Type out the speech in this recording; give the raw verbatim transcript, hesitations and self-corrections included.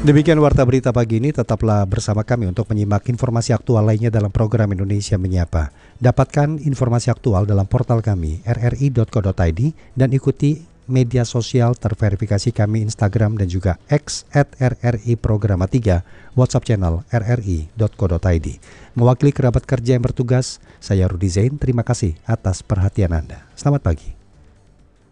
Demikian Warta Berita pagi ini, tetaplah bersama kami untuk menyimak informasi aktual lainnya dalam program Indonesia Menyapa. Dapatkan informasi aktual dalam portal kami r r i dot co dot i d dan ikuti media sosial terverifikasi kami Instagram dan juga X at r r i programa tiga, WhatsApp channel r r i dot co dot i d. Mewakili kerabat kerja yang bertugas, saya Rudi Zain, terima kasih atas perhatian Anda. Selamat pagi.